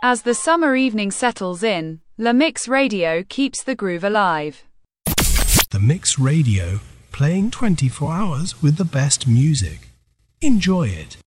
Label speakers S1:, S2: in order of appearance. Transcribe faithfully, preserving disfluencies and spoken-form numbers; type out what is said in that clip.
S1: As the summer evening settles in, La Mix Radio keeps the groove alive.
S2: The Mix Radio, playing twenty-four hours with the best music. Enjoy it.